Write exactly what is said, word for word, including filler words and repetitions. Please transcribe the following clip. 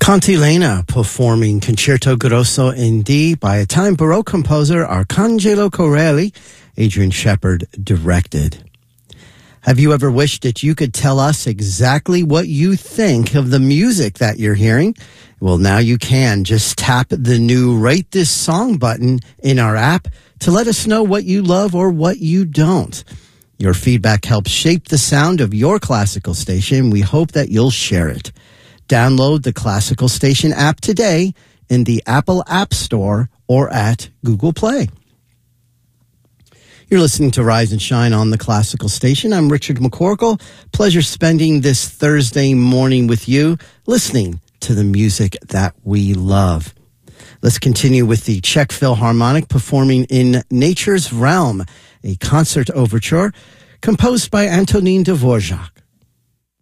Cantilena performing Concerto Grosso in D by Italian Baroque composer Arcangelo Corelli, Adrian Shepard directed. Have you ever wished that you could tell us exactly what you think of the music that you're hearing? Well, now you can. Just tap the new Rate This Song button in our app to let us know what you love or what you don't. Your feedback helps shape the sound of your classical station. We hope that you'll share it. Download the Classical Station app today in the Apple App Store or at Google Play. You're listening to Rise and Shine on the Classical Station. I'm Richard McCorkle. Pleasure spending this Thursday morning with you, listening to the music that we love. Let's continue with the Czech Philharmonic performing in Nature's Realm, a concert overture composed by Antonín Dvořák.